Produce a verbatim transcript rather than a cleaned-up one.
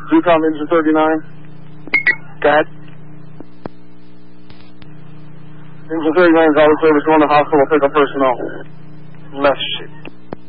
Zootom Engine thirty-nine. Go ahead. Engine thirty-nine is out of service, going to hospital, pick up personnel. Left shoot.